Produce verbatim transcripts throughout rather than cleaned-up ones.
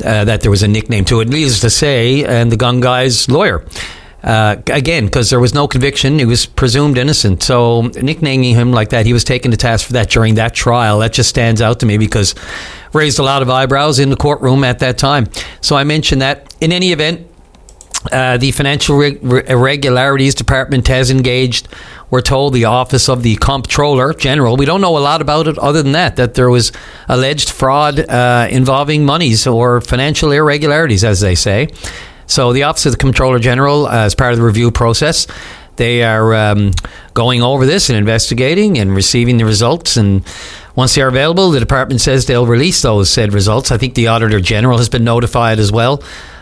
uh, that there was a nickname to it. Needless to say, and the gun guy's lawyer. Uh, again, because there was no conviction, he was presumed innocent. So nicknaming him like that, he was taken to task for that during that trial. That just stands out to me because raised a lot of eyebrows in the courtroom at that time. So I mentioned that. In any event, uh, the Financial Irregularities Department has engaged, we're told, the Office of the Comptroller General. We don't know a lot about it other than that, that there was alleged fraud uh, involving monies or financial irregularities, as they say. So the Office of the Comptroller General, uh, as part of the review process, they are um, going over this and investigating and receiving the results. And once they are available, the department says they'll release those said results. I think the Auditor General has been notified as well.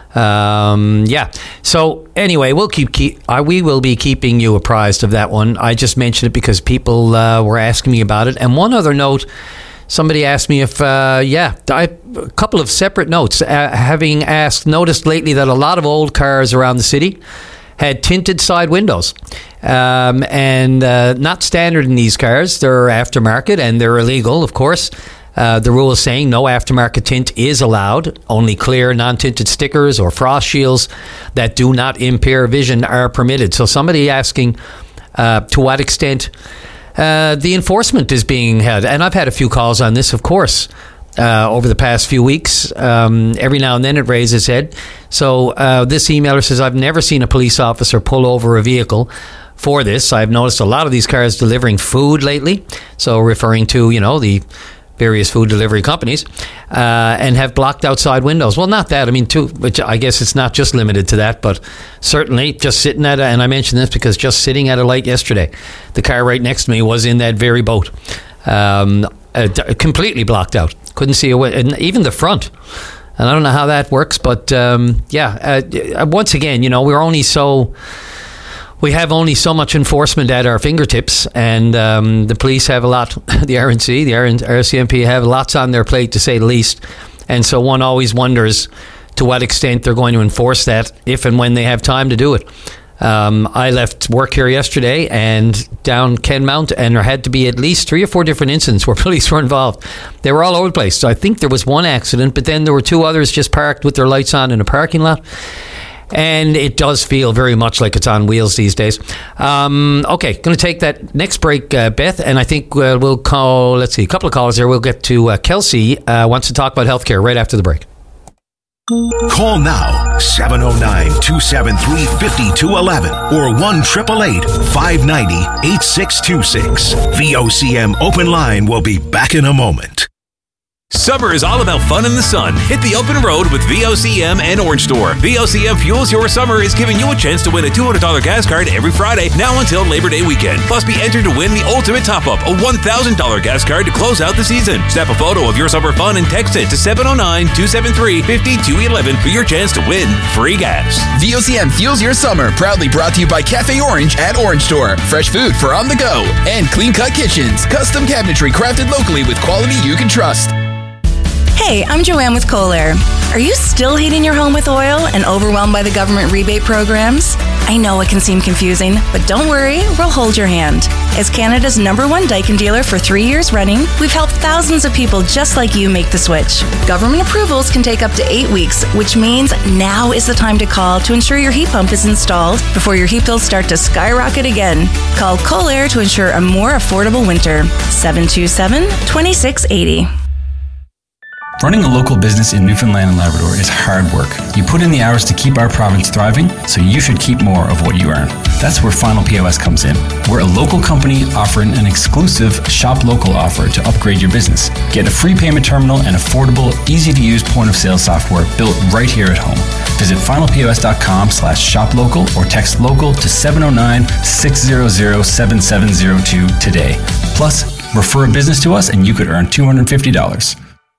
Um, yeah. So anyway, we'll keep, keep uh, we will be keeping you apprised of that one. I just mentioned it because people uh, were asking me about it. And one other note. Somebody asked me if, uh, yeah, I, a couple of separate notes. Uh, having asked, noticed lately that a lot of old cars around the city had tinted side windows. Um, and uh, not standard in these cars. They're aftermarket and they're illegal, of course. Uh, the rule is saying no aftermarket tint is allowed. Only clear, non-tinted stickers or frost shields that do not impair vision are permitted. So somebody asking uh, to what extent... Uh, the enforcement is being had, and I've had a few calls on this, of course, uh, over the past few weeks. Um, every now and then it raises its head. So uh, this emailer says, I've never seen a police officer pull over a vehicle for this. I've noticed a lot of these cars delivering food lately, so referring to, you know, the various food delivery companies, uh, and have blocked outside windows. Well, not that. I mean, too, which I guess it's not just limited to that, but certainly just sitting at a, and I mention this because just sitting at a light yesterday, the car right next to me was in that very boat, um, uh, d- completely blocked out. Couldn't see a way, and even the front. And I don't know how that works, but um, yeah, uh, once again, you know, we're only so... We have only so much enforcement at our fingertips, and um, the police have a lot, the R N C, the R C M P have lots on their plate, to say the least. And so one always wonders to what extent they're going to enforce that if and when they have time to do it. Um, I left work here yesterday and down Kenmount, and there had to be at least three or four different incidents where police were involved. They were all over the place. So I think there was one accident, but then there were two others just parked with their lights on in a parking lot. And it does feel very much like it's on wheels these days. Um, okay, going to take that next break, uh, Beth, and I think uh, we'll call, let's see, a couple of callers there. We'll get to uh, Kelsey, uh, wants to talk about healthcare right after the break. Call now, seven oh nine, two seven three, five two one one or one eight eight eight, five nine zero, eight six two six. V O C M Open Line will be back in a moment. Summer is all about fun in the sun. Hit the open road with V O C M and Orange Store. V O C M Fuels Your Summer is giving you a chance to win a two hundred dollars gas card every Friday, now until Labor Day weekend. Plus, be entered to win the ultimate top-up, a one thousand dollars gas card to close out the season. Snap a photo of your summer fun and text it to seven oh nine, two seven three, five two one one for your chance to win free gas. V O C M Fuels Your Summer, proudly brought to you by Cafe Orange at Orange Store. Fresh food for on the go. And Clean Cut Kitchens, custom cabinetry crafted locally with quality you can trust. Hey, I'm Joanne with Kohler. Are you still heating your home with oil and overwhelmed by the government rebate programs? I know it can seem confusing, but don't worry, we'll hold your hand. As Canada's number one Daikin dealer for three years running, we've helped thousands of people just like you make the switch. Government approvals can take up to eight weeks, which means now is the time to call to ensure your heat pump is installed before your heat bills start to skyrocket again. Call Kohler to ensure a more affordable winter. seven two seven, two six eight zero. Running a local business in Newfoundland and Labrador is hard work. You put in the hours to keep our province thriving, so you should keep more of what you earn. That's where Final P O S comes in. We're a local company offering an exclusive Shop Local offer to upgrade your business. Get a free payment terminal and affordable, easy-to-use point-of-sale software built right here at home. Visit final p o s dot com slash shop local or text local to seven oh nine, six hundred, seven seven oh two today. Plus, refer a business to us and you could earn two hundred fifty dollars.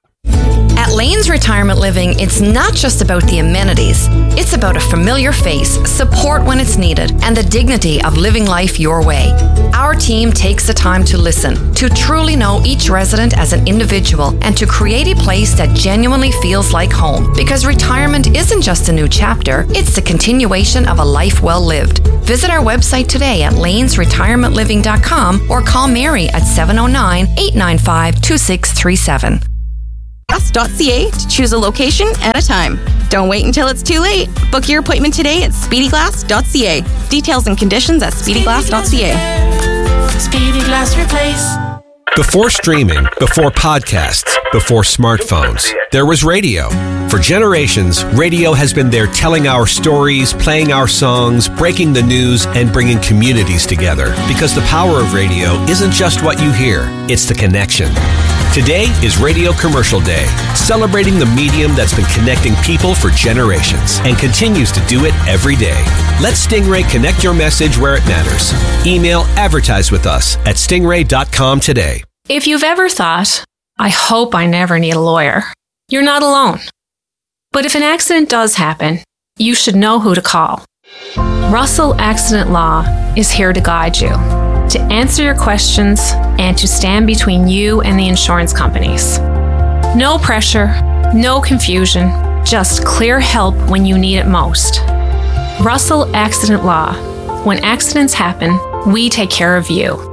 At Lane's Retirement Living, it's not just about the amenities. It's about a familiar face, support when it's needed, and the dignity of living life your way. Our team takes the time to listen, to truly know each resident as an individual, and to create a place that genuinely feels like home. Because retirement isn't just a new chapter, it's the continuation of a life well lived. Visit our website today at lanes retirement living dot com or call Mary at seven oh nine, eight nine five, two six three seven. dot c a to choose a location and a time. Don't wait until it's too late. Book your appointment today at speedy glass dot c a. Details and conditions at speedy glass dot c a. Speedy Glass Replace. Before streaming, before podcasts, before smartphones, there was radio. For generations, radio has been there telling our stories, playing our songs, breaking the news, and bringing communities together. Because the power of radio isn't just what you hear, it's the connection. Today is Radio Commercial Day, celebrating the medium that's been connecting people for generations and continues to do it every day. Let Stingray connect your message where it matters. Email advertise with us at stingray dot com today. If you've ever thought, I hope I never need a lawyer, you're not alone. But if an accident does happen, you should know who to call. Russell Accident Law is here to guide you, to answer your questions, and to stand between you and the insurance companies. No pressure, no confusion, just clear help when you need it most. Russell Accident Law. When accidents happen, we take care of you.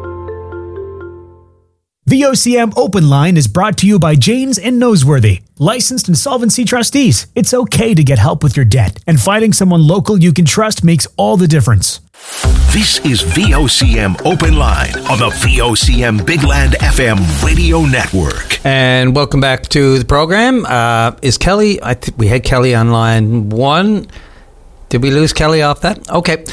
V O C M Open Line is brought to you by Janes and Noseworthy, licensed insolvency trustees. It's okay to get help with your debt, and finding someone local you can trust makes all the difference. This is V O C M Open Line on the V O C M Big Land F M radio network. And welcome back to the program. Uh, is Kelly, I think we had Kelly on line one. Did we lose Kelly off that? Okay.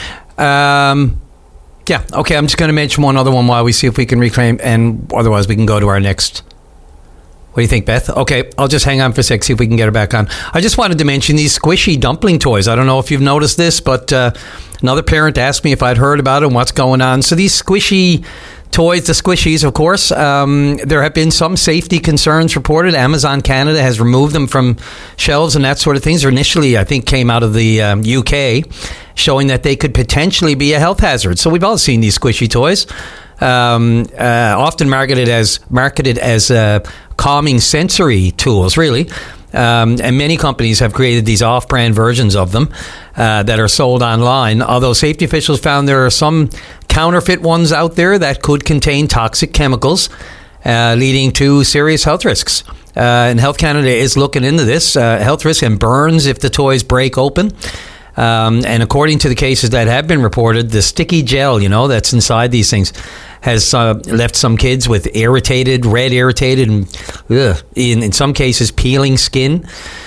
Um, yeah, okay, I'm just going to mention one other one while we see if we can reclaim, and otherwise we can go to our next. What do you think, Beth? Okay, I'll just hang on for a sec, see if we can get her back on. I just wanted to mention these squishy dumpling toys. I don't know if you've noticed this, but uh, another parent asked me if I'd heard about it and what's going on. So these squishy toys, the squishies, of course, um, there have been some safety concerns reported. Amazon Canada has removed them from shelves and that sort of things. Or initially, I think, came out of the um, U K, showing that they could potentially be a health hazard. So we've all seen these squishy toys, um, uh, often marketed as marketed as uh, calming sensory tools, really. Um, and many companies have created these off-brand versions of them uh, that are sold online, although safety officials found there are some counterfeit ones out there that could contain toxic chemicals, uh, leading to serious health risks. Uh, and Health Canada is looking into this, uh, health risk and burns if the toys break open. Um, and according to the cases that have been reported, the sticky gel, you know, that's inside these things has uh, left some kids with irritated, red irritated, and ugh, in, in some cases peeling skin.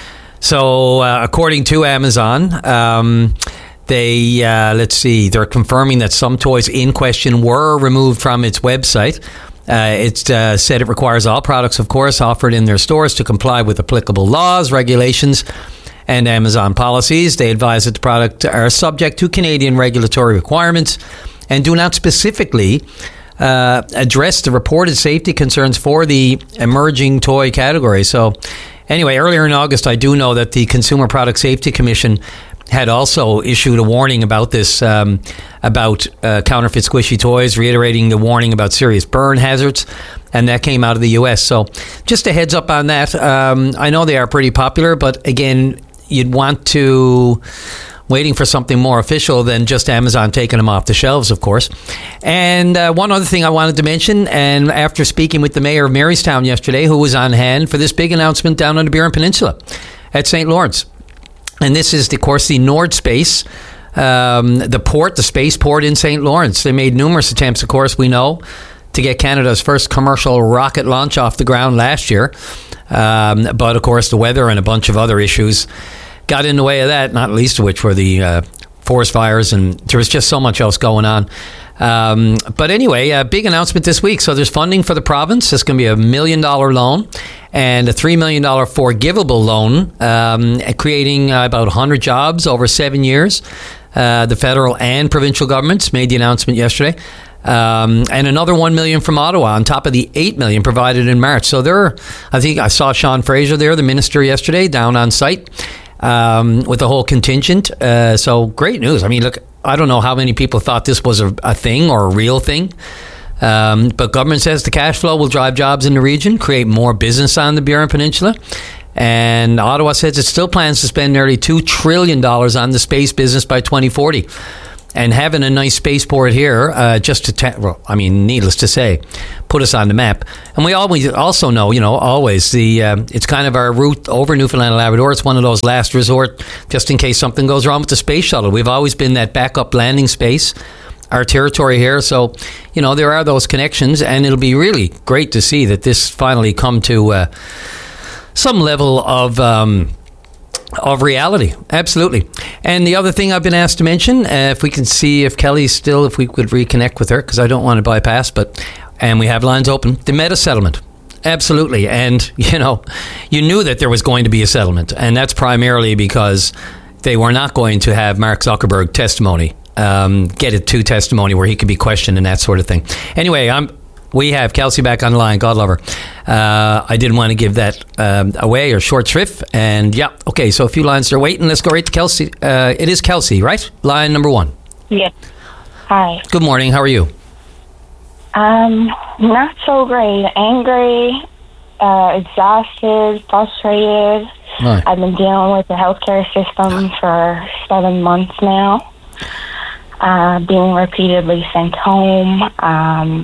So uh, according to Amazon, um, they, uh, let's see, they're confirming that some toys in question were removed from its website. Uh, it uh, said it requires all products, of course, offered in their stores to comply with applicable laws, regulations, and Amazon policies. They advise that the product are subject to Canadian regulatory requirements and do not specifically uh, address the reported safety concerns for the emerging toy category. So anyway, earlier in August, I do know that the Consumer Product Safety Commission had also issued a warning about this, um, about uh, counterfeit squishy toys, reiterating the warning about serious burn hazards, and that came out of the U S. So just a heads up on that. Um, I know they are pretty popular, but again, you'd want to waiting for something more official than just Amazon taking them off the shelves, of course. And uh, one other thing I wanted to mention, and after speaking with the mayor of Marystown yesterday, who was on hand for this big announcement down on the Burin Peninsula at Saint Lawrence. And this is, of course, the Nord Space, um, the port, the spaceport in Saint Lawrence. They made numerous attempts, of course, we know, to get Canada's first commercial rocket launch off the ground last year. Um, but, of course, the weather and a bunch of other issues got in the way of that, not least of which were the uh, forest fires, and there was just so much else going on. Um, but anyway, a big announcement this week. So there's funding for the province. It's going to be a million dollar loan and a three million dollars forgivable loan, um, creating uh, about one hundred jobs over seven years. Uh, the federal and provincial governments made the announcement yesterday. Um, and another one million dollars from Ottawa on top of the eight million dollars provided in March. So there, I think I saw Sean Fraser there, the minister, yesterday down on site. Um, with the whole contingent. Uh, so great news. I mean, look, I don't know how many people thought this was a, a thing or a real thing. Um, but government says the cash flow will drive jobs in the region, create more business on the Burin Peninsula. And Ottawa says it still plans to spend nearly two trillion dollars on the space business by twenty forty. And having a nice spaceport here, uh, just to, ta- well, I mean, needless to say, put us on the map. And we always also know, you know, always the um, it's kind of our route over Newfoundland and Labrador. It's one of those last resort, just in case something goes wrong with the space shuttle. We've always been that backup landing space, our territory here. So, you know, there are those connections, and it'll be really great to see that this finally come to uh, some level of... Um, Of reality, absolutely. And the other thing I've been asked to mention, uh, if we can see if Kelly's still, if we could reconnect with her, because I don't want to bypass, but, and we have lines open, the Meta settlement. Absolutely. And, you know, you knew that there was going to be a settlement, and that's primarily because they were not going to have Mark Zuckerberg testimony, um, get it to testimony where he could be questioned and that sort of thing. Anyway, I'm... We have Kelsey back on the line. God love her. Uh, I didn't want to give that um, away or short shrift. And yeah, okay, so a few lines are waiting. Let's go right to Kelsey. Uh, it is Kelsey, right? Line number one. Yes. Hi. Good morning. How are you? Um, not so great. Angry, uh, exhausted, frustrated. Right. I've been dealing with the healthcare system for seven months now. Uh, being repeatedly sent home. Um...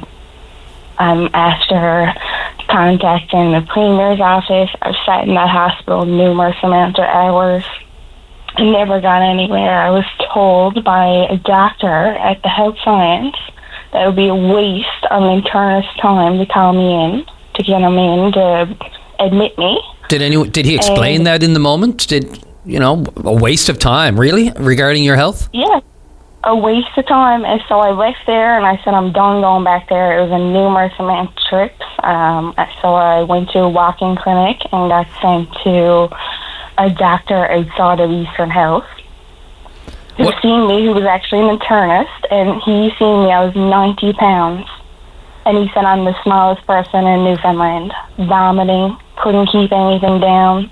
Um, after contacting the Premier's office, I've sat in that hospital numerous amounts of hours and never got anywhere. I was told by a doctor at the Health Science that it would be a waste of an internist's time to call me in, to get him in to admit me. Did anyone? Did he explain and, that in the moment? Did, you know, a waste of time, really, regarding your health? Yeah. A waste of time. And so I left there and I said, I'm done going back there. It was a numerous amount of trips. Um, so I went to a walk-in clinic and got sent to a doctor outside of Eastern Health who what? seen me, who was actually an internist, and he seen me. I was ninety pounds. And he said I'm the smallest person in Newfoundland. Vomiting, couldn't keep anything down.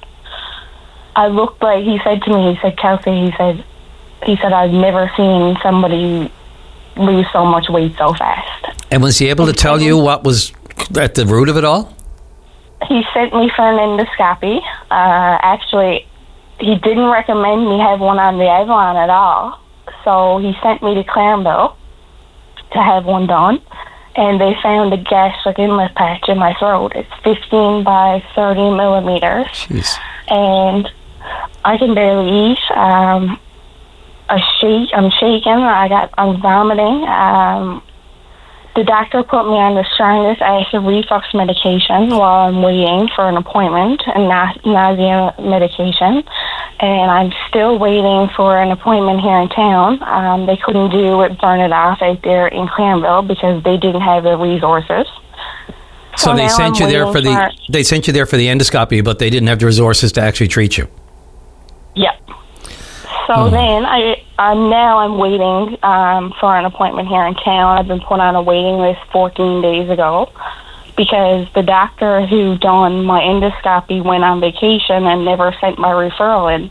I looked like, he said to me, he said, Kelsey, he said, He said, I've never seen somebody lose so much weight so fast. And was he able to tell you what was at the root of it all? He sent me for an endoscopy. Uh, actually, he didn't recommend me have one on the Avalon at all. So he sent me to Clarenville to have one done. And they found a gastric inlet patch in my throat. It's fifteen by thirty millimeters. Jeez. And I can barely eat. Um... I shake, I'm shaking, I got, I'm vomiting. Um, the doctor put me on the strongest acid reflux medication while I'm waiting for an appointment, and na- nausea medication. And I'm still waiting for an appointment here in town. Um, they couldn't do it, burn it off out there in Clarenville because they didn't have the resources. So, so they sent I'm you there for the, for, they sent you there for the endoscopy, but they didn't have the resources to actually treat you. Yep. So oh. then I, I'm now I'm waiting um, for an appointment here in town. I've been put on a waiting list fourteen days ago because the doctor who done my endoscopy went on vacation and never sent my referral in.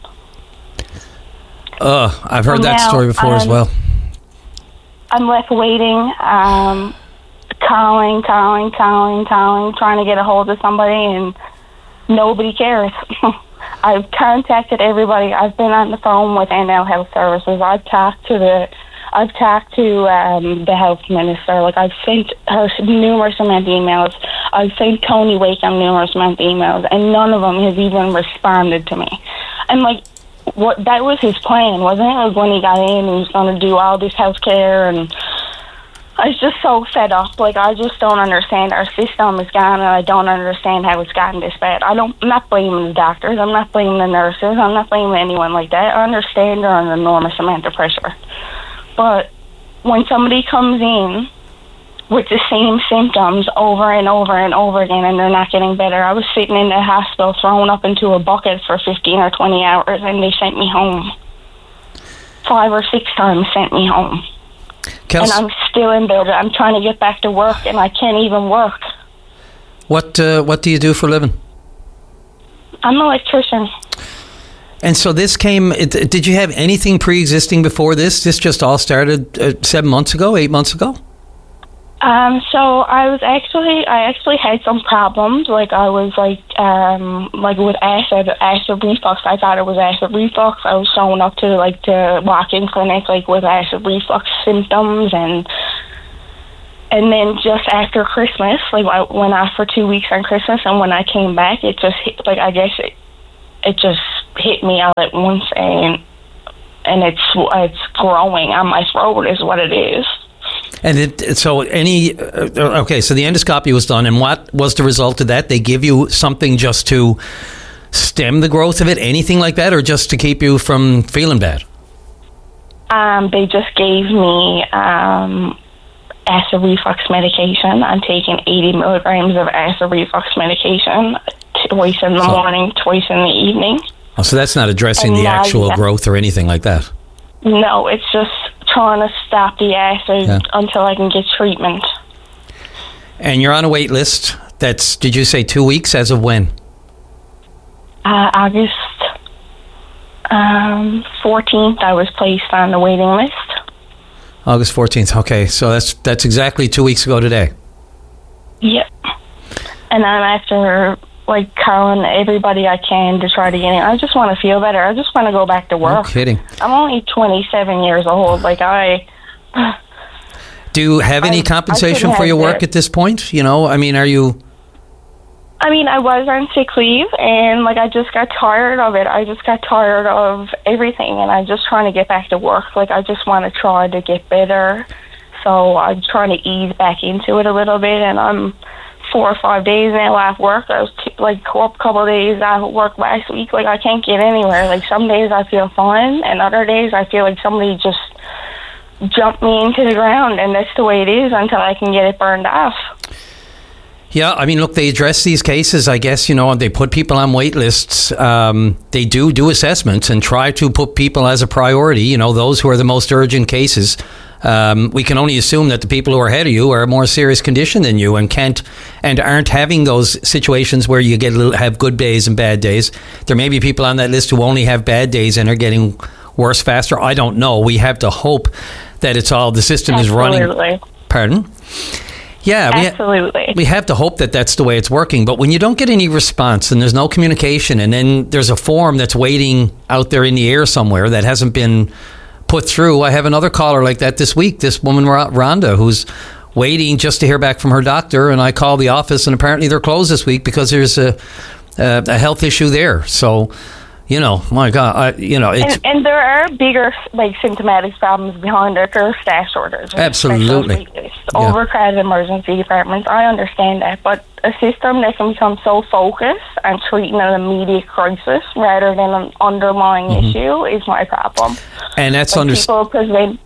Uh, I've heard so that now, story before um, as well. I'm left waiting, um, calling, calling, calling, calling, trying to get a hold of somebody, and nobody cares. I've contacted everybody. I've been on the phone with N L Health Services. I've talked to the, I've talked to um, the health minister. Like I've sent her numerous amount of emails. I've sent Tony Wakeham numerous amount of emails, and none of them has even responded to me. And like, what that was his plan, wasn't it? Like when he got in, he was going to do all this health care, and I was just so fed up. Like, I just don't understand. Our system is gone, and I don't understand how it's gotten this bad. I don't, I'm not blaming the doctors. I'm not blaming the nurses. I'm not blaming anyone like that. I understand they're under an enormous amount of pressure. But when somebody comes in with the same symptoms over and over and over again, and they're not getting better, I was sitting in the hospital thrown up into a bucket for fifteen or twenty hours, and they sent me home. Five or six times sent me home. Kels- and I'm still in bed. I'm trying to get back to work, and I can't even work. What uh, What do you do for a living? I'm an electrician. And so this came, it, did you have anything pre-existing before this? This just all started uh, seven months ago, eight months ago? Um, so I was actually, I actually had some problems. Like I was like, um, like with acid, acid reflux. I thought it was acid reflux. I was showing up to like to walk-in clinic like with acid reflux symptoms, and and then just after Christmas, like I went off for two weeks on Christmas, and when I came back, it just hit, like I guess it, it just hit me all at once, and and it's it's growing on my throat is what it is. And it, so any, uh, okay, so the endoscopy was done, and what was the result of that? They give you something just to stem the growth of it, anything like that, or just to keep you from feeling bad? Um, they just gave me um, acid reflux medication. I'm taking eighty milligrams of acid reflux medication twice in the so, morning, twice in the evening. Oh, so that's not addressing and the actual yeah. growth or anything like that? No, it's just trying to stop the acid yeah. until I can get treatment. And you're on a wait list. That's, did you say two weeks as of when? Uh, August um, fourteenth, I was placed on the waiting list. August fourteenth. Okay, so that's that's exactly two weeks ago today. Yep. And I'm after like calling everybody I can to try to get in. I just want to feel better. I just want to go back to work. No kidding. I'm only twenty-seven years old. Like I. Do you have any I, compensation I for your work it. at this point? You know, I mean, are you? I mean, I was on sick leave, and like I just got tired of it. I just got tired of everything, and I'm just trying to get back to work. Like I just want to try to get better, so I'm trying to ease back into it a little bit. And I'm four or five days now off work. I was t- like a couple of days off work last week. Like I can't get anywhere. Like some days I feel fine, and other days I feel like somebody just jumped me into the ground, and that's the way it is until I can get it burned off. Yeah, I mean, look, they address these cases, I guess, you know, and they put people on wait lists. Um, they do do assessments and try to put people as a priority, you know, those who are the most urgent cases. Um, we can only assume that the people who are ahead of you are a more serious condition than you and can't and aren't having those situations where you get a little, have good days and bad days. There may be people on that list who only have bad days and are getting worse faster. I don't know. We have to hope that it's all, the system Absolutely. is running. Pardon? Yeah, we absolutely. Ha- we have to hope that that's the way it's working. But when you don't get any response and there's no communication, and then there's a form that's waiting out there in the air somewhere that hasn't been put through. I have another caller like that this week. This woman, Rhonda, who's waiting just to hear back from her doctor. And I called the office, and apparently they're closed this week because there's a a, a health issue there. So, you know, my God, I, you know, it's, and, and there are bigger like symptomatic problems behind it. There are staff shortages. Absolutely. Yeah. Overcrowded emergency departments. I understand that, but a system that can become so focused on treating an immediate crisis rather than an underlying mm-hmm. issue is my problem. And that's like under- people present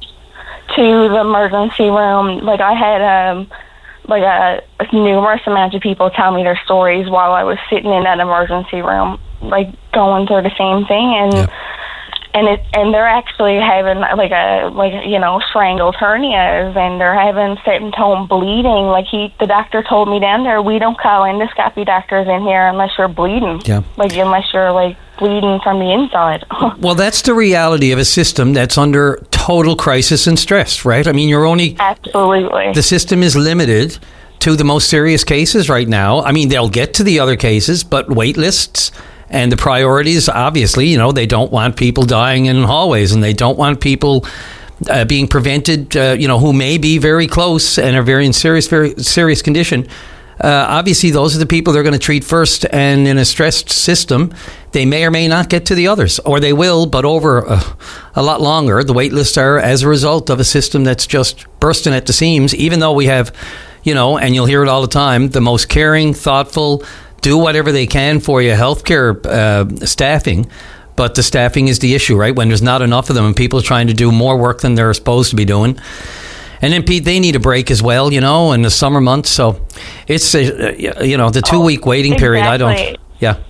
to the emergency room. Like I had um, like a, a numerous amount of people tell me their stories while I was sitting in that emergency room, like going through the same thing, and yeah. and it and they're actually having like a like you know strangled hernias, and they're having septum bleeding. Like he, the doctor told me down there, we don't call endoscopy doctors in here unless you're bleeding. Yeah. Like unless you're like bleeding from the inside. Well, that's the reality of a system that's under total crisis and stress, right? I mean, you're only absolutely the system is limited to the most serious cases right now. I mean, they'll get to the other cases, but wait lists. And the priorities, obviously, you know, they don't want people dying in hallways, and they don't want people uh, being prevented, uh, you know, who may be very close and are very in serious, very serious condition. Uh, obviously, those are the people they're going to treat first. And in a stressed system, they may or may not get to the others, or they will, but over a, a lot longer. The wait lists are as a result of a system that's just bursting at the seams, even though we have, you know, and you'll hear it all the time, the most caring, thoughtful, do whatever they can for you healthcare uh, staffing, but the staffing is the issue, right? When there's not enough of them and people are trying to do more work than they're supposed to be doing. And then, Pete, they need a break as well, you know, in the summer months. So it's, a, you know, the two-week oh, waiting period. Exactly. I don't, yeah.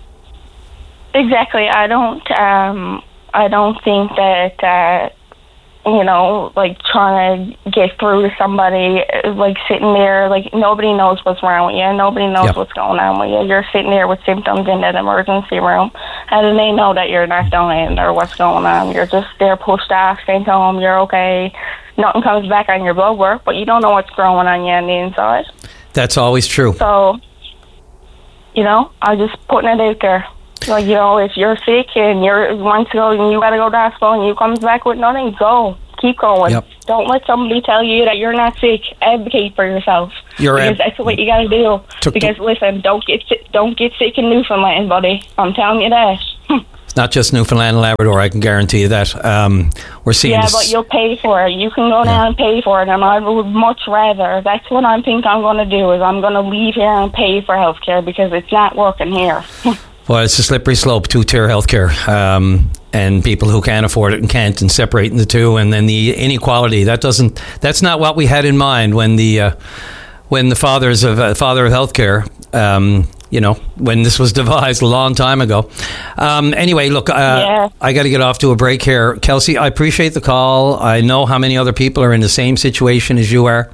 Exactly. I don't, um, I don't think that, uh, you know, like trying to get through to somebody, like sitting there, like nobody knows what's wrong with you. Nobody knows yep. what's going on with you. You're sitting there with symptoms in that emergency room. How do they know that you're not dying or what's going on? You're just there pushed off, sent home, you're okay. nothing comes back on your blood work, but you don't know what's growing on you on the inside. That's always true. So, you know, I'm just putting it out there. Like, you know, if you're sick and you're want to go and you got to go to the hospital and you comes back with nothing, go. Keep going. Yep. Don't let somebody tell you that you're not sick. Advocate for yourself. You're because ab- that's what you got to do. To, because to, listen, don't get sick, don't get sick in Newfoundland, buddy. I'm telling you that. It's not just Newfoundland and Labrador. I can guarantee you that. Um, we're seeing. Yeah, this. But you'll pay for it. You can go down yeah. and pay for it, and I would much rather. That's what I think I'm going to do. Is I'm going to leave here and pay for healthcare because it's not working here. Well, it's a slippery slope, two-tier healthcare, um, and people who can afford it and can't, and separating the two, and then the inequality. That doesn't. That's not what we had in mind when the uh, when the fathers of uh, father of healthcare. Um, you know, when this was devised a long time ago. Um, anyway, look, uh, yeah. I got to get off to a break here, Kelsey. I appreciate the call. I know how many other people are in the same situation as you are.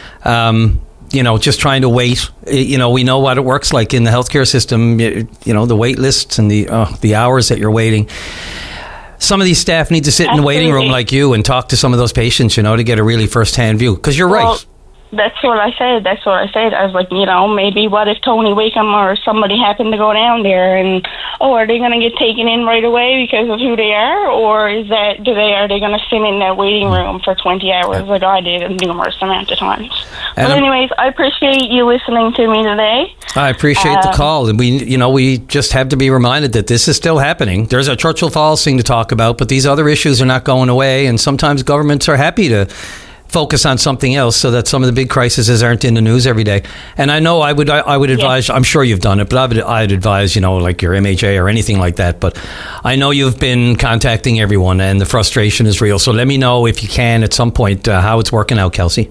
Um, you know, just trying to wait. You know, we know what it works like in the healthcare system. You, you know, the wait lists and the uh, the hours that you're waiting. Some of these staff need to sit Absolutely. in the waiting room like you and talk to some of those patients, you know, to get a really first-hand view. Because you're well, right. That's what I said. That's what I said. I was like, you know, maybe what if Tony Wakeham or somebody happened to go down there and, oh, are they going to get taken in right away because of who they are? Or is that, do they, are they going to sit in that waiting room for twenty hours like I did numerous amounts of times? But anyways, I appreciate you listening to me today. I appreciate um, the call. And we, you know, we just have to be reminded that this is still happening. There's a Churchill Falls thing to talk about, but these other issues are not going away. And sometimes governments are happy to focus on something else so that some of the big crises aren't in the news every day. And I know I would I, I would advise, yeah. I'm sure you've done it, but I would, I'd advise, you know, like your M H A or anything like that. But I know you've been contacting everyone and the frustration is real. So let me know if you can at some point uh, how it's working out, Kelsey.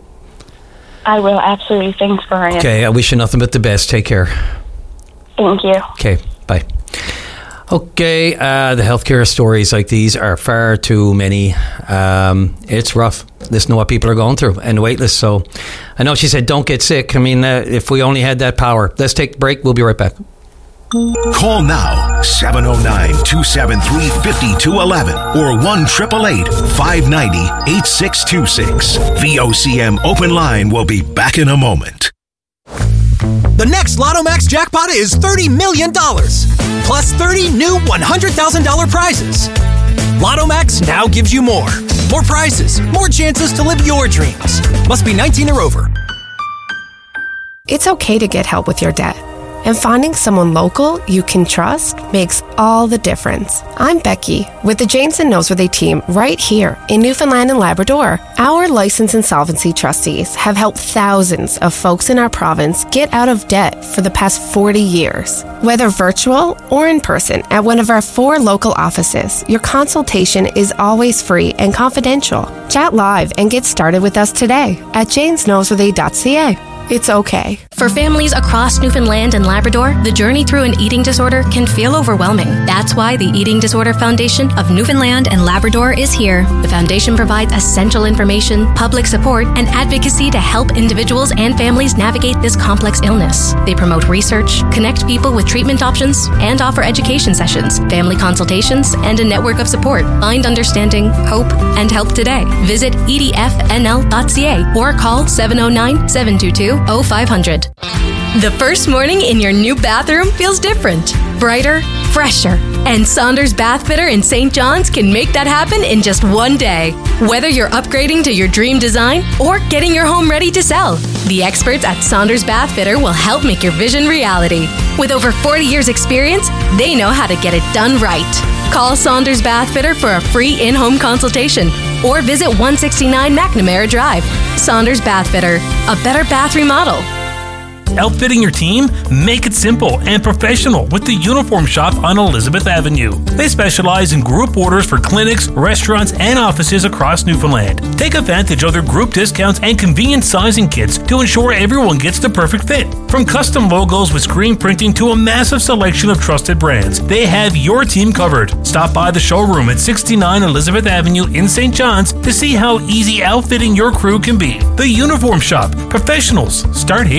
I will, absolutely. Thanks, Brian. Okay, I wish you nothing but the best. Take care. Thank you. Okay, bye. Okay, uh, the healthcare stories like these are far too many. Um, it's rough. Listen to what people are going through and the wait list. So I know she said don't get sick. I mean, uh, if we only had that power. Let's take a break. We'll be right back. Call now, seven oh nine, two seven three, five two one one or one eight eight eight, five nine zero, eight six two six. V O C M Open Line will be back in a moment. The next Lotto Max jackpot is thirty million dollars, plus thirty new one hundred thousand dollars prizes. Lotto Max now gives you more. More prizes, more chances to live your dreams. Must be nineteen or over. It's okay to get help with your debt. And finding someone local you can trust makes all the difference. I'm Becky with the James and Noseworthy team right here in Newfoundland and Labrador. Our licensed insolvency trustees have helped thousands of folks in our province get out of debt for the past forty years. Whether virtual or in person at one of our four local offices, your consultation is always free and confidential. Chat live and get started with us today at james noseworthy dot c a. It's okay. For families across Newfoundland and Labrador, the journey through an eating disorder can feel overwhelming. That's why the Eating Disorder Foundation of Newfoundland and Labrador is here. The foundation provides essential information, public support, and advocacy to help individuals and families navigate this complex illness. They promote research, connect people with treatment options, and offer education sessions, family consultations, and a network of support. Find understanding, hope, and help today. Visit e d f n l dot c a or call seven oh nine, seven two two, oh five hundred. The first morning in your new bathroom feels different, brighter, fresher, and Saunders Bath Fitter in Saint John's can make that happen in just one day. Whether you're upgrading to your dream design or getting your home ready to sell, the experts at Saunders Bath Fitter will help make your vision reality. With over forty years experience, they know how to get it done right. Call Saunders Bath Fitter for a free in-home consultation or visit one sixty-nine McNamara Drive. Saunders Bath Fitter, a better bath remodel. Outfitting your team? Make it simple and professional with the Uniform Shop on Elizabeth Avenue. They specialize in group orders for clinics, restaurants, and offices across Newfoundland. Take advantage of their group discounts and convenient sizing kits to ensure everyone gets the perfect fit. From custom logos with screen printing to a massive selection of trusted brands, they have your team covered. Stop by the showroom at sixty-nine Elizabeth Avenue in Saint John's to see how easy outfitting your crew can be. The Uniform Shop. Professionals start here.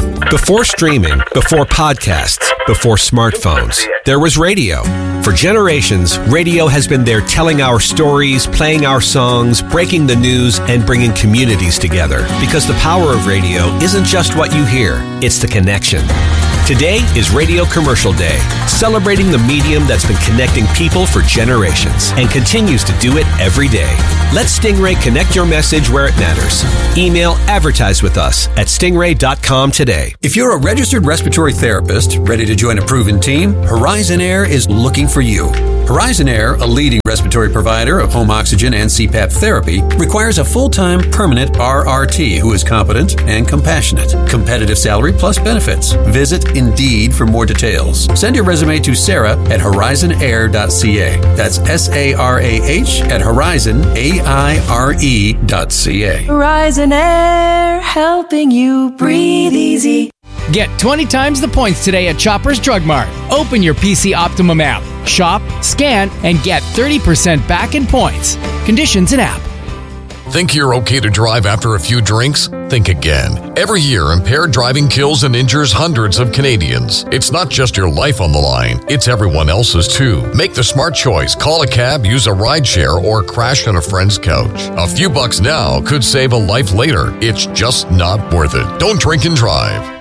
Before streaming, before podcasts, before smartphones, there was radio. For generations, radio has been there telling our stories, playing our songs, breaking the news, and bringing communities together. Because the power of radio isn't just what you hear, it's the connection. Today is Radio Commercial Day, celebrating the medium that's been connecting people for generations and continues to do it every day. Let Stingray connect your message where it matters. Email advertise with us at stingray dot com today. If you're a registered respiratory therapist ready to join a proven team, Horizon Air is looking for you. Horizon Air, a leading respiratory provider of home oxygen and C PAP therapy, requires a full-time permanent R R T who is competent and compassionate. Competitive salary plus benefits. Visit Indeed for more details. Send your resume to Sarah at horizon air dot c a. That's S A R A H at horizon, A I R E dot C A. Horizon Air, helping you breathe easy. Get twenty times the points today at Shoppers Drug Mart. Open your P C Optimum app, shop, scan, and get thirty percent back in points. Conditions in app. Think you're okay to drive after a few drinks? Think again. Every year, impaired driving kills and injures hundreds of Canadians. It's not just your life on the line, it's everyone else's too. Make the smart choice. Call a cab, use a rideshare, or crash on a friend's couch. A few bucks now could save a life later. It's just not worth it. Don't drink and drive.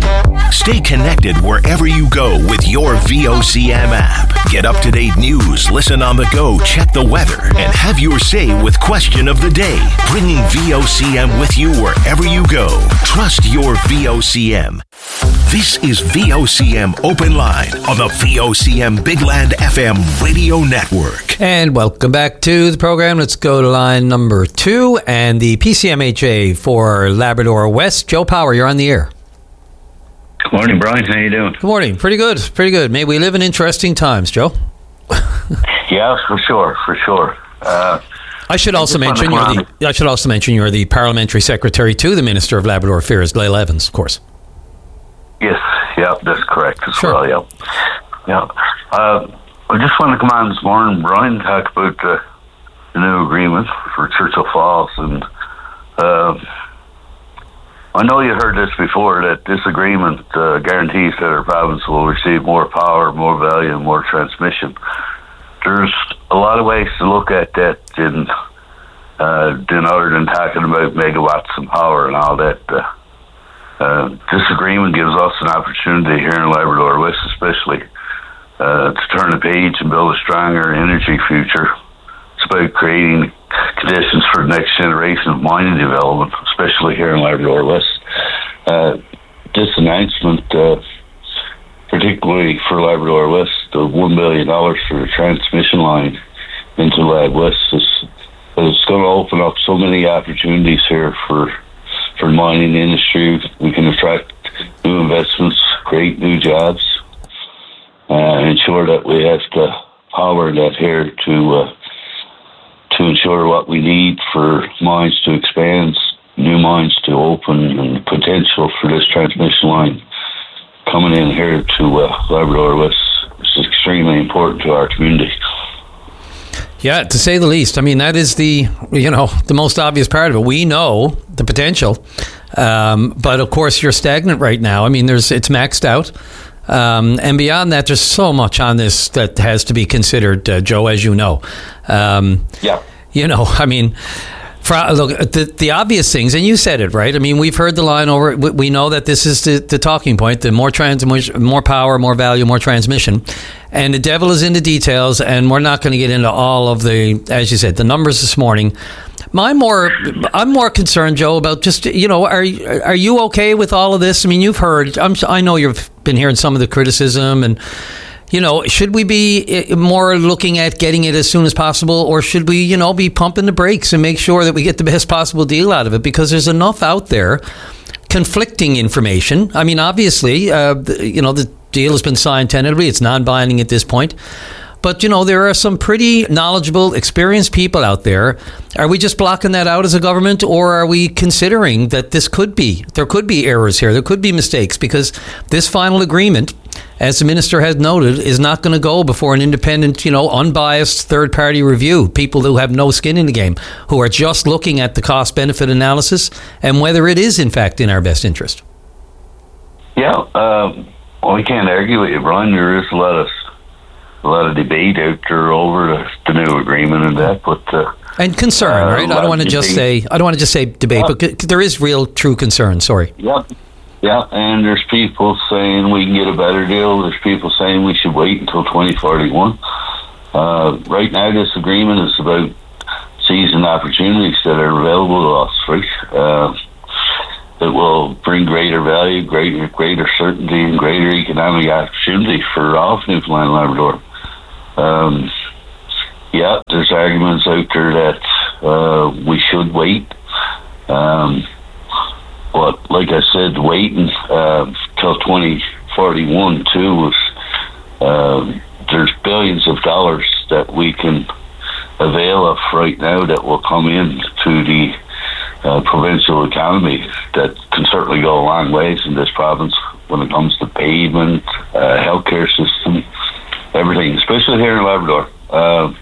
Stay connected wherever you go with your V O C M app. Get up-to-date news, listen on the go, check the weather, and have your say with Question of the Day. Bringing V O C M with you wherever you go. Trust your V O C M. This is V O C M Open Line on the V O C M Big Land F M radio network. And welcome back to the program. Let's go to line number two and the P C M H A for Labrador West. Joe Power, you're on the air. Good morning, Brian. How you doing? Good morning. Pretty good. Pretty good. May we live in interesting times, Joe. Yeah, for sure, for sure. Uh, I should also mention you're the. I should also mention you're the parliamentary secretary to the Minister of Labrador Affairs, Gail Evans, of course. Yes, yeah, that's correct as sure. well. Yeah, yeah. Uh, I just want to come on this morning, Brian, talk about uh, the new agreement for Churchill Falls, and uh, I know you heard this before, that this agreement uh, guarantees that our province will receive more power, more value, and more transmission. There's a lot of ways to look at that in, uh, in other than talking about megawatts and power and all that. Uh, uh, this agreement gives us an opportunity here in Labrador West especially uh, to turn the page and build a stronger energy future. It's about creating conditions for the next generation of mining development, especially here in Labrador West. Uh, this announcement, uh, particularly for Labrador West, the one billion dollars for the transmission line into Lab West, is, is going to open up so many opportunities here for for the mining industry. We can attract new investments, create new jobs, uh, ensure that we have the power that here to uh, to ensure what we need for mines to expand, new mines to open, and the potential for this transmission line coming in here to uh, Labrador West is extremely important to our community. Yeah, to say the least. I mean, that is the, you know, the most obvious part of it. We know the potential, um, but of course you're stagnant right now. I mean, there's it's maxed out. Um, and beyond that, there's so much on this that has to be considered, uh, Joe, as you know. Um, yeah. You know, I mean, for, look, the, the obvious things, and you said it, right? I mean, we've heard the line over, we, we know that this is the, the talking point, the more trans, more power, more value, more transmission. And the devil is in the details, and we're not going to get into all of the, as you said, the numbers this morning. My more, I'm more concerned, Joe, about just, you know, are are you okay with all of this? I mean, you've heard, I'm, I know you've been hearing some of the criticism, and, you know, should we be more looking at getting it as soon as possible, or should we, you know, be pumping the brakes and make sure that we get the best possible deal out of it? Because there's enough out there, conflicting information. I mean, obviously, uh, you know, the deal has been signed tentatively. It's non-binding at this point. But, you know, there are some pretty knowledgeable, experienced people out there. Are we just blocking that out as a government, or are we considering that this could be, there could be errors here, there could be mistakes? Because this final agreement, as the minister has noted, is not going to go before an independent, you know, unbiased third-party review, people who have no skin in the game, who are just looking at the cost-benefit analysis and whether it is, in fact, in our best interest. Yeah, um, well, we can't argue with you, Brian. There is a lot of a lot of debate out there over the, the new agreement and that, but uh, and concern, uh, right? I don't want to just say I don't want to just say debate, yeah. but there is real, true concern. Sorry. Yeah, yeah, and there's people saying we can get a better deal. There's people saying we should wait until twenty forty-one. Uh, right now, this agreement is about seizing opportunities that are available to us, right? Uh, that will bring greater value, greater greater certainty, and greater economic opportunity for all of Newfoundland and Labrador. Um, yeah, there's arguments out there that uh, we should wait. Um, but like I said, waiting uh, till twenty forty-one too was uh, there's billions of dollars that we can avail of right now that will come in to the uh, provincial economy that can certainly go a long ways in this province when it comes to pavement, uh, healthcare system, everything, especially here in Labrador. Uh,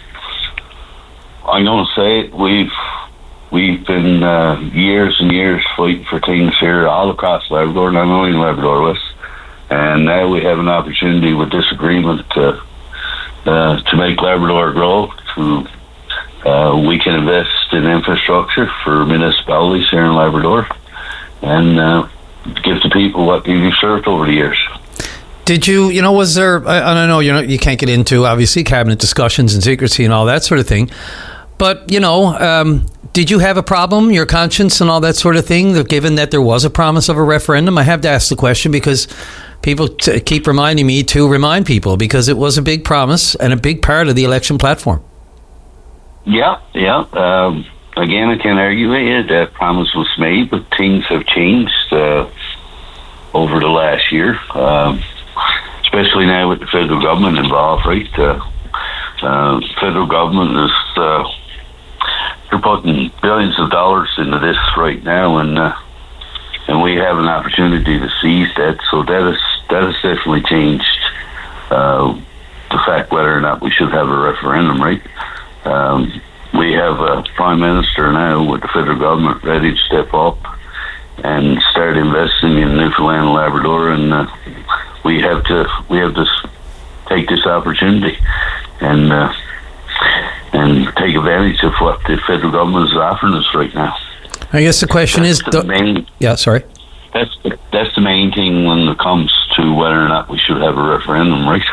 I'm going to say it, we've we've been uh, years and years fighting for things here all across Labrador, not only in Labrador West, and now we have an opportunity with this agreement to uh, to make Labrador grow. To uh, we can invest in infrastructure for municipalities here in Labrador, and uh, give the people what they've served over the years. Did you, you know, was there, I, I don't know, you know, you can't get into, obviously, cabinet discussions and secrecy and all that sort of thing, but, you know, um, did you have a problem, your conscience and all that sort of thing, that given that there was a promise of a referendum? I have to ask the question because people t- keep reminding me to remind people, because it was a big promise and a big part of the election platform. Yeah, yeah. Um, again, I can't argue with you. That promise was made, but things have changed uh, over the last year. Um, especially now with the federal government involved, right? Uh, uh, federal government is uh, they're putting billions of dollars into this right now, and uh, and we have an opportunity to seize that. So that is that has definitely changed uh, the fact whether or not we should have a referendum, right? Um, we have a prime minister now with the federal government ready to step up and start investing in Newfoundland and Labrador, and uh, we have to we have to take this opportunity and uh, and take advantage of what the federal government is offering us right now. I guess the question that's is, the main, yeah, sorry. That's the, that's the main thing when it comes to whether or not we should have a referendum, right?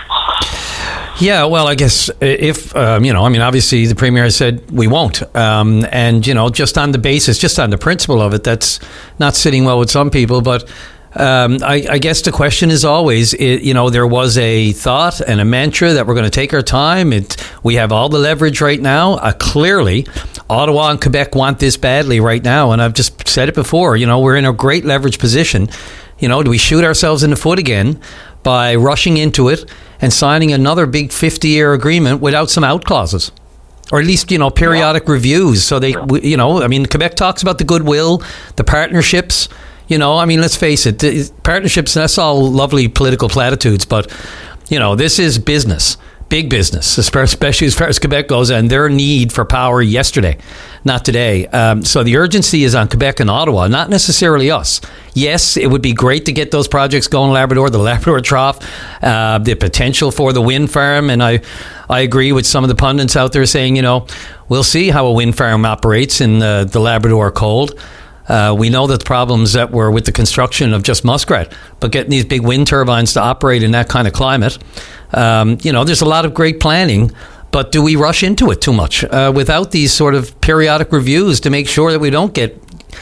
Yeah, well, I guess if, um, you know, I mean, obviously the Premier has said we won't. Um, and, you know, just on the basis, just on the principle of it, that's not sitting well with some people. But um, I, I guess the question is always, it, you know, there was a thought and a mantra that we're going to take our time. It, we have all the leverage right now. Uh, clearly, Ottawa and Quebec want this badly right now. And I've just said it before, you know, we're in a great leverage position. You know, do we shoot ourselves in the foot again by rushing into it and signing another big fifty-year agreement without some out clauses? Or at least, you know, periodic yeah. reviews. So they, you know, I mean, Quebec talks about the goodwill, the partnerships. You know, I mean, let's face it, the partnerships, that's all lovely political platitudes. But, you know, this is business, big business, especially as far as Quebec goes, and their need for power yesterday, not today. Um, so the urgency is on Quebec and Ottawa, not necessarily us. Yes, it would be great to get those projects going in Labrador, the Labrador Trough, uh, the potential for the wind farm. And I, I agree with some of the pundits out there saying, you know, we'll see how a wind farm operates in the, the Labrador cold. Uh, we know that the problems that were with the construction of just Muskrat, but getting these big wind turbines to operate in that kind of climate, um, you know, there's a lot of great planning. But do we rush into it too much uh, without these sort of periodic reviews to make sure that we don't get,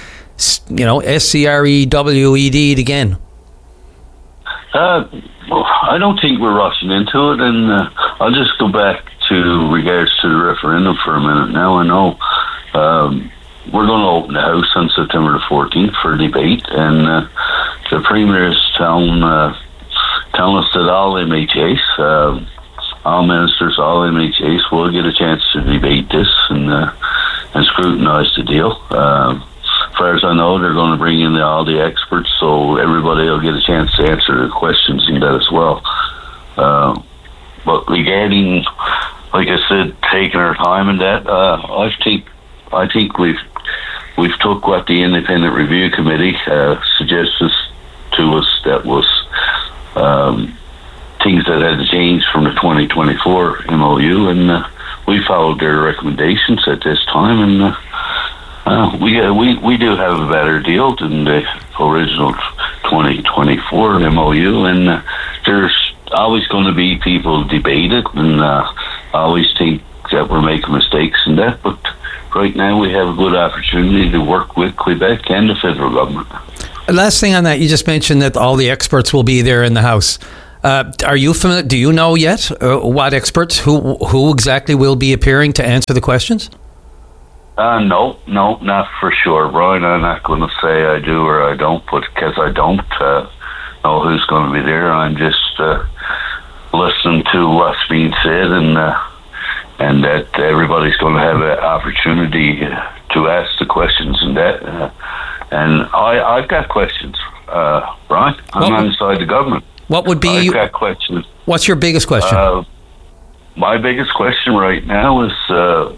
you know, S C R E W E D'd again? Uh, well, I don't think we're rushing into it, and uh, I'll just go back to regards to the referendum for a minute. Now I know um, we're going to open the House on September the fourteenth for debate, and uh, the Premier is telling uh, telling us that all M H As, uh, all ministers, all M H As will get a chance to debate this and uh, and scrutinise the deal. Uh, as far as I know, they're going to bring in the, all the experts, so everybody will get a chance to answer the questions in that as well. Uh, but regarding, like I said, taking our time in that, uh, I think I think we've we've took what the Independent Review Committee uh, suggests us to us that was um, things that had changed from the twenty twenty-four M O U, and uh, we followed their recommendations at this time, and uh, uh, we, uh, we we do have a better deal than the original twenty twenty-four M O U, and uh, there's always going to be people debate it, and uh, always think that we're making mistakes in that, but right now we have a good opportunity to work with Quebec and the federal government. Last thing on that, you just mentioned that all the experts will be there in the House. Uh, are you familiar, do you know yet uh, what experts, who who exactly will be appearing to answer the questions? Uh, no, no, not for sure, Brian. I'm not going to say I do or I don't, but because I don't uh, know who's going to be there, I'm just uh, listening to what's being said, and uh, and that everybody's going to have an opportunity to ask the questions and that. Uh, and I, I've got questions, uh, Brian. I'm What- inside the government. What would be? I've got questions. What's your biggest question? Uh, my biggest question right now is uh,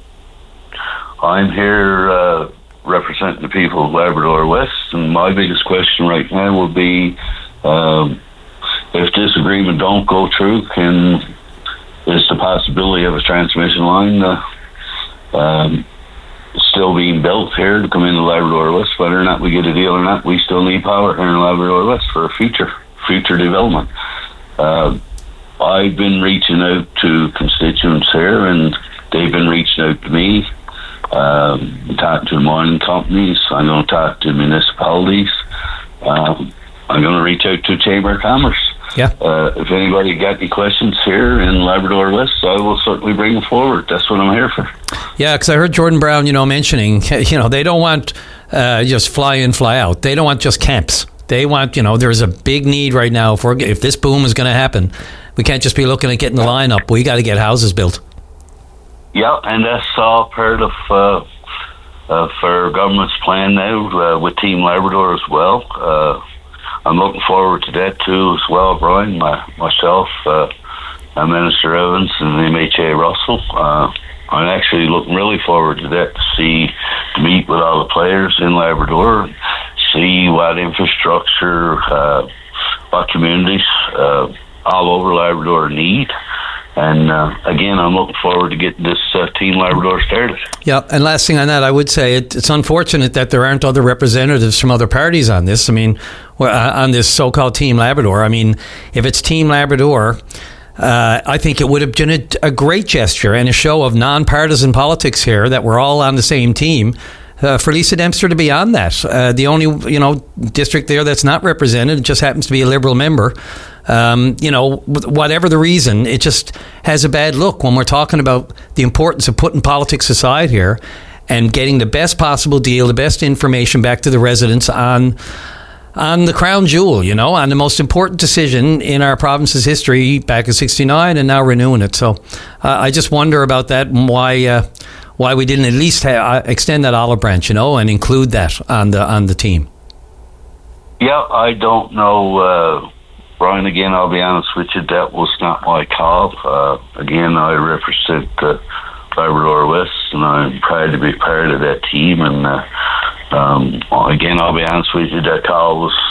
I'm here uh, representing the people of Labrador West, and my biggest question right now will be um, if this agreement don't go through, can is the possibility of a transmission line uh, um, still being built here to come into Labrador West? Whether or not we get a deal or not, we still need power here in Labrador West for a future future development. Uh, I've been reaching out to constituents here, and they've been reaching out to me. Um, talking to mining companies. I'm going to talk to municipalities. Um, I'm going to reach out to Chamber of Commerce. Yeah. Uh, if anybody got any questions here in Labrador West, I will certainly bring them forward. That's what I'm here for. Yeah, because I heard Jordan Brown, you know, mentioning, you know, they don't want uh, just fly in, fly out. They don't want just camps. They want, you know, there's a big need right now for if this boom is going to happen. We can't just be looking at getting the line up. We got to get houses built. Yeah, and that's all part of uh, uh, for government's plan now uh, with Team Labrador as well. Uh, I'm looking forward to that too as well, Brian. My, myself, uh, Minister Evans, and M H A Russell. Uh, I'm actually looking really forward to that to see to meet with all the players in Labrador, see what infrastructure, uh, what communities uh, all over Labrador need. And uh, again, I'm looking forward to getting this uh, Team Labrador started. Yeah, and last thing on that, I would say it, it's unfortunate that there aren't other representatives from other parties on this. I mean, well, uh, on this so-called Team Labrador. I mean, if it's Team Labrador, uh, I think it would have been a, a great gesture and a show of nonpartisan politics here that we're all on the same team. Uh, for Lisa Dempster to be on that. Uh, the only, you know, district there that's not represented just happens to be a Liberal member. Um, you know, whatever the reason, it just has a bad look when we're talking about the importance of putting politics aside here and getting the best possible deal, the best information back to the residents on on the crown jewel, you know, on the most important decision in our province's history back in sixty-nine and now renewing it. So uh, I just wonder about that and why... Uh, why we didn't at least ha- extend that olive branch, you know, and include that on the on the team. Yeah, I don't know, uh, Brian. Again, I'll be honest with you, that was not my call. Uh, again, I represent uh, Labrador West, and I'm proud to be part of that team. And uh, um, again, I'll be honest with you, that call was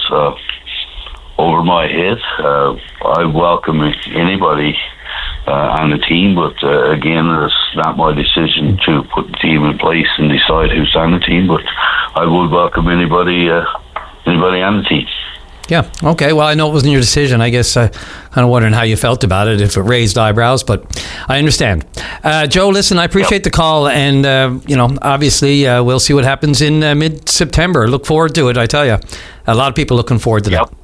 uh, over my head. Uh, I welcome anybody Uh, on the team, but uh, again, it's not my decision to put the team in place and decide who's on the team. But I would welcome anybody, uh, anybody on the team. Yeah. Okay. Well, I know it wasn't your decision. I guess I kind of wondering how you felt about it, if it raised eyebrows, but I understand. Uh, Joe, listen, I appreciate the call, and uh, you know, obviously, uh, we'll see what happens in uh, mid-September. Look forward to it. I tell you, a lot of people looking forward to that.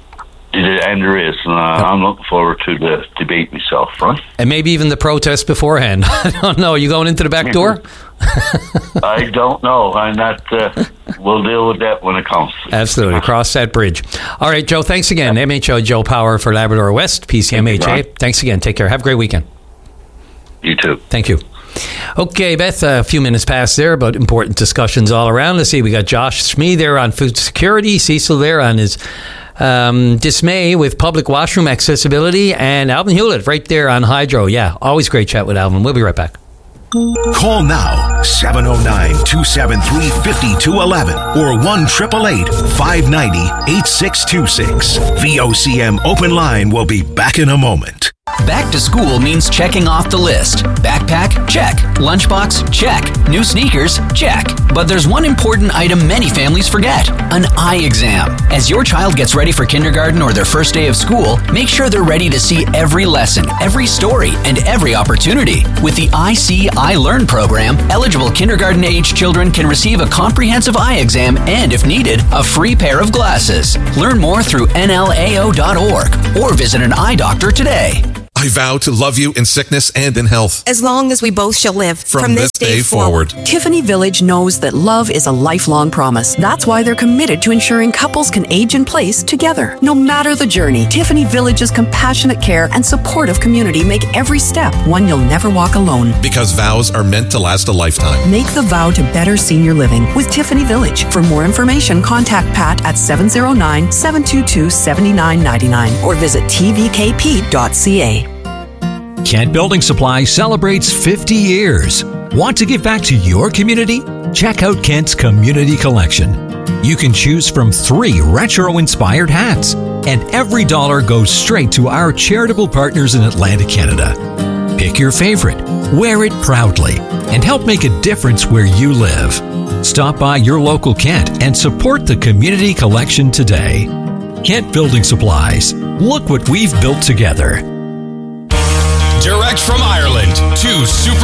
And there is, and uh, I'm looking forward to the debate myself, right? And maybe even the protest beforehand. I don't know. You going into the back door? I don't know. I'm not. Uh, we'll deal with that when it comes. Absolutely. Cross that bridge. All right, Joe, thanks again. M H O Joe Power for Labrador West, P C M H A. Thanks again. Take care. Have a great weekend. You too. Thank you. Okay, Beth, a few minutes past there, but important discussions all around. Let's see. We got Josh Smee there on food security, Cecil there on his Um, dismay with public washroom accessibility, and Alvin Hewlett right there on hydro. Yeah, always great chat with Alvin. We'll be right back. Call now seven oh nine, two seven three, five two one one or one eight eight eight, five nine zero, eight six two six. V O C M Open Line will be back in a moment. Back to school means checking off the list. Backpack? Check. Lunchbox? Check. New sneakers? Check. But there's one important item many families forget: an eye exam. As your child gets ready for kindergarten or their first day of school, make sure they're ready to see every lesson, every story, and every opportunity. With the I See, I Learn program, eligible kindergarten-age children can receive a comprehensive eye exam and, if needed, a free pair of glasses. Learn more through N L A O dot org or visit an eye doctor today. I vow to love you in sickness and in health, as long as we both shall live. From, From this, this day, day forward. forward. Tiffany Village knows that love is a lifelong promise. That's why they're committed to ensuring couples can age in place together. No matter the journey, Tiffany Village's compassionate care and supportive community make every step one you'll never walk alone. Because vows are meant to last a lifetime. Make the vow to better senior living with Tiffany Village. For more information, contact Pat at seven oh nine, seven two two, seven nine nine nine or visit t v k p dot c a. Kent Building Supply celebrates fifty years. Want to give back to your community? Check out Kent's Community Collection. You can choose from three retro-inspired hats, and every dollar goes straight to our charitable partners in Atlantic Canada. Pick your favorite, wear it proudly, and help make a difference where you live. Stop by your local Kent and support the Community Collection today. Kent Building Supplies. Look what we've built together. Direct from Ireland, two super